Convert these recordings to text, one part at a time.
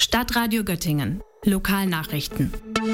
Stadtradio Göttingen. Lokalnachrichten.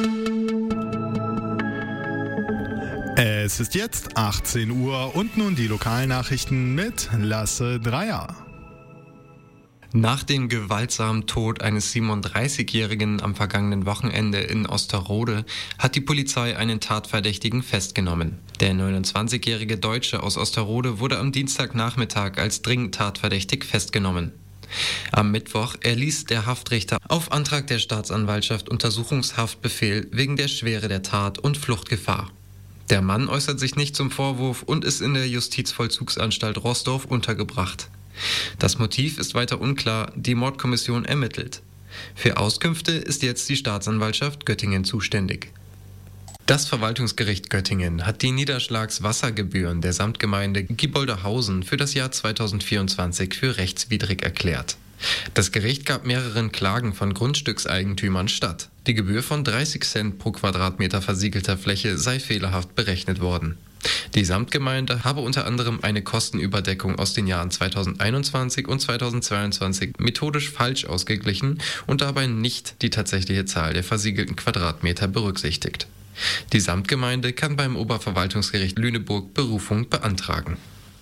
Es ist jetzt 18 Uhr und nun die Lokalnachrichten mit Lasse Dreier. Nach dem gewaltsamen Tod eines 37-Jährigen am vergangenen Wochenende in Osterode hat die Polizei einen Tatverdächtigen festgenommen. Der 29-jährige Deutsche aus Osterode wurde am Dienstagnachmittag als dringend tatverdächtig festgenommen. Am Mittwoch erließ der Haftrichter auf Antrag der Staatsanwaltschaft Untersuchungshaftbefehl wegen der Schwere der Tat und Fluchtgefahr. Der Mann äußert sich nicht zum Vorwurf und ist in der Justizvollzugsanstalt Roßdorf untergebracht. Das Motiv ist weiter unklar, die Mordkommission ermittelt. Für Auskünfte ist jetzt die Staatsanwaltschaft Göttingen zuständig. Das Verwaltungsgericht Göttingen hat die Niederschlagswassergebühren der Samtgemeinde Gieboldehausen für das Jahr 2024 für rechtswidrig erklärt. Das Gericht gab mehreren Klagen von Grundstückseigentümern statt. Die Gebühr von 30 Cent pro Quadratmeter versiegelter Fläche sei fehlerhaft berechnet worden. Die Samtgemeinde habe unter anderem eine Kostenüberdeckung aus den Jahren 2021 und 2022 methodisch falsch ausgeglichen und dabei nicht die tatsächliche Zahl der versiegelten Quadratmeter berücksichtigt. Die Samtgemeinde kann beim Oberverwaltungsgericht Lüneburg Berufung beantragen.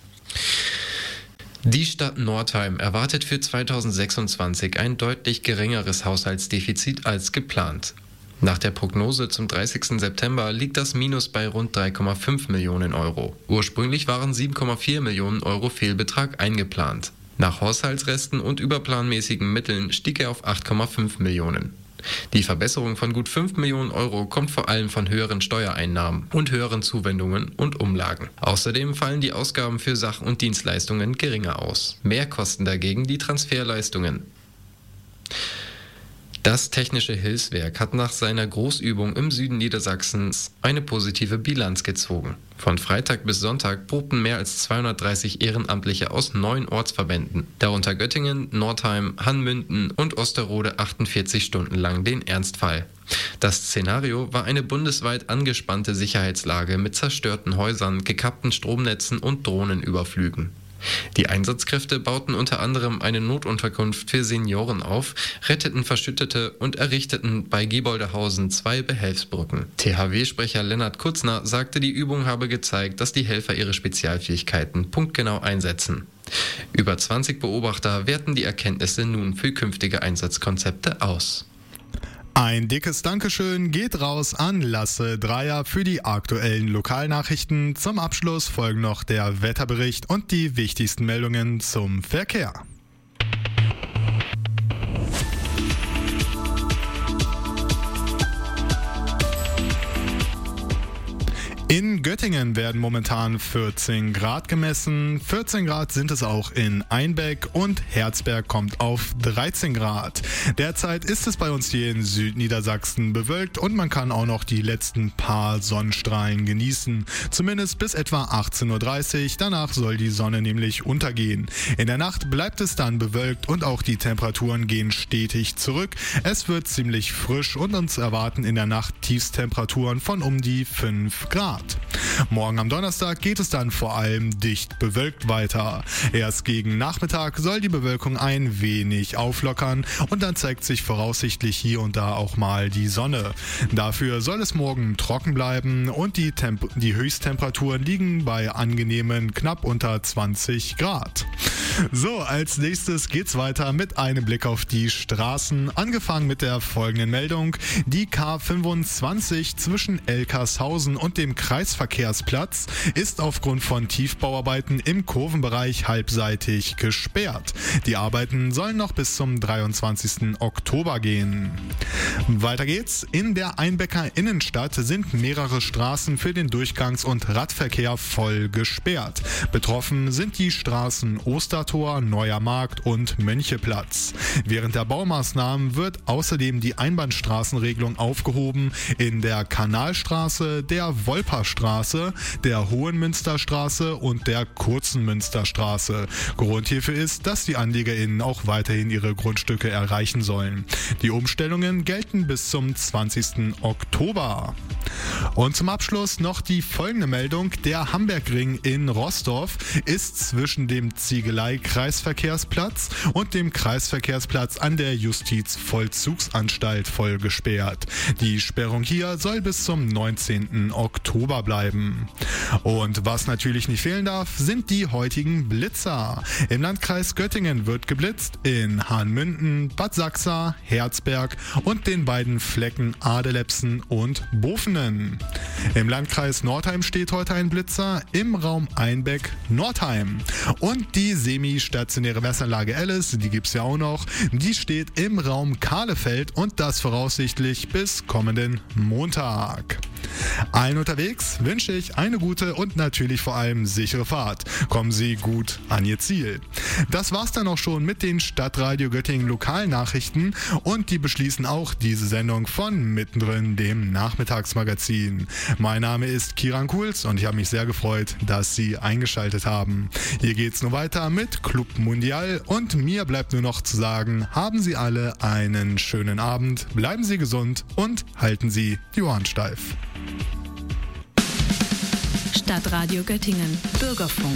Die Stadt Northeim erwartet für 2026 ein deutlich geringeres Haushaltsdefizit als geplant. Nach der Prognose zum 30. September liegt das Minus bei rund 3,5 Millionen Euro. Ursprünglich waren 7,4 Millionen Euro Fehlbetrag eingeplant. Nach Haushaltsresten und überplanmäßigen Mitteln stieg er auf 8,5 Millionen. Die Verbesserung von gut 5 Millionen Euro kommt vor allem von höheren Steuereinnahmen und höheren Zuwendungen und Umlagen. Außerdem fallen die Ausgaben für Sach- und Dienstleistungen geringer aus. Mehr kosten dagegen die Transferleistungen. Das Technische Hilfswerk hat nach seiner Großübung im Süden Niedersachsens eine positive Bilanz gezogen. Von Freitag bis Sonntag probten mehr als 230 Ehrenamtliche aus 9 Ortsverbänden, darunter Göttingen, Northeim, Hanmünden und Osterode 48 Stunden lang den Ernstfall. Das Szenario war eine bundesweit angespannte Sicherheitslage mit zerstörten Häusern, gekappten Stromnetzen und Drohnenüberflügen. Die Einsatzkräfte bauten unter anderem eine Notunterkunft für Senioren auf, retteten Verschüttete und errichteten bei Gieboldehausen 2 Behelfsbrücken. THW-Sprecher Lennart Kutzner sagte, die Übung habe gezeigt, dass die Helfer ihre Spezialfähigkeiten punktgenau einsetzen. Über 20 Beobachter werten die Erkenntnisse nun für künftige Einsatzkonzepte aus. Ein dickes Dankeschön geht raus an Lasse Dreier für die aktuellen Lokalnachrichten. Zum Abschluss folgen noch der Wetterbericht und die wichtigsten Meldungen zum Verkehr. In Göttingen werden momentan 14 Grad gemessen. 14 Grad sind es auch in Einbeck und Herzberg kommt auf 13 Grad. Derzeit ist es bei uns hier in Südniedersachsen bewölkt und man kann auch noch die letzten paar Sonnenstrahlen genießen. Zumindest bis etwa 18.30 Uhr. Danach soll die Sonne nämlich untergehen. In der Nacht bleibt es dann bewölkt und auch die Temperaturen gehen stetig zurück. Es wird ziemlich frisch und uns erwarten in der Nacht Tiefstemperaturen von um die 5 Grad. Morgen am Donnerstag geht es dann vor allem dicht bewölkt weiter. Erst gegen Nachmittag soll die Bewölkung ein wenig auflockern und dann zeigt sich voraussichtlich hier und da auch mal die Sonne. Dafür soll es morgen trocken bleiben und die Höchsttemperaturen liegen bei angenehmen knapp unter 20 Grad. So, als nächstes geht's weiter mit einem Blick auf die Straßen. Angefangen mit der folgenden Meldung. Die K25 zwischen Elkershausen und dem Kreisverkehrsplatz ist aufgrund von Tiefbauarbeiten im Kurvenbereich halbseitig gesperrt. Die Arbeiten sollen noch bis zum 23. Oktober gehen. Weiter geht's. In der Einbecker Innenstadt sind mehrere Straßen für den Durchgangs- und Radverkehr voll gesperrt. Betroffen sind die Straßen Ostertor, Neuer Markt und Möncheplatz. Während der Baumaßnahmen wird außerdem die Einbahnstraßenregelung aufgehoben in der Kanalstraße, der Wolperstraße, der Hohenmünsterstraße und der Kurzenmünsterstraße. Grund hierfür ist, dass die AnlegerInnen auch weiterhin ihre Grundstücke erreichen sollen. Die Umstellungen gelten bis zum 20. Oktober. Und zum Abschluss noch die folgende Meldung. Der Hambergring in Roßdorf ist zwischen dem Ziegelei Kreisverkehrsplatz und dem Kreisverkehrsplatz an der Justizvollzugsanstalt voll gesperrt. Die Sperrung hier soll bis zum 19. Oktober bleiben. Und was natürlich nicht fehlen darf, sind die heutigen Blitzer. Im Landkreis Göttingen wird geblitzt in Hahnmünden, Bad Sachsa, Herzberg und den beiden Flecken Adelepsen und Bofenen. Im Landkreis Nordheim steht heute ein Blitzer im Raum Einbeck-Nordheim. Und die semi-stationäre Messanlage Alice, die gibt's ja auch noch, die steht im Raum Kahlefeld und das voraussichtlich bis kommenden Montag. Allen unterwegs wünsche ich eine gute und natürlich vor allem sichere Fahrt. Kommen Sie gut an Ihr Ziel. Das war's dann auch schon mit den Stadtradio Göttingen Lokalnachrichten und die beschließen auch diese Sendung von Mittendrin, dem Nachmittagsmagazin. Mein Name ist Kiran Kuhls und ich habe mich sehr gefreut, dass Sie eingeschaltet haben. Hier geht's nur weiter mit Club Mundial und mir bleibt nur noch zu sagen, haben Sie alle einen schönen Abend, bleiben Sie gesund und halten Sie die Ohren steif. Stadtradio Göttingen, Bürgerfunk.